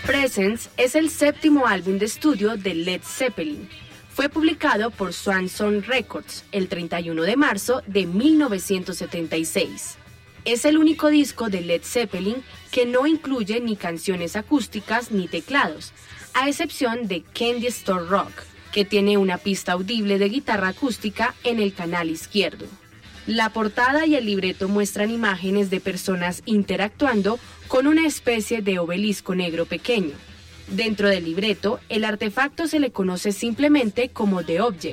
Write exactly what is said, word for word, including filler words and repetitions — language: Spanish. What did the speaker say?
Presence es el séptimo álbum de estudio de Led Zeppelin. Fue publicado por Swan Song Records el treinta y uno de marzo de mil novecientos setenta y seis. Es el único disco de Led Zeppelin que no incluye ni canciones acústicas ni teclados, a excepción de Candy Store Rock, que tiene una pista audible de guitarra acústica en el canal izquierdo. La portada y el libreto muestran imágenes de personas interactuando con una especie de obelisco negro pequeño. Dentro del libreto, el artefacto se le conoce simplemente como The Object.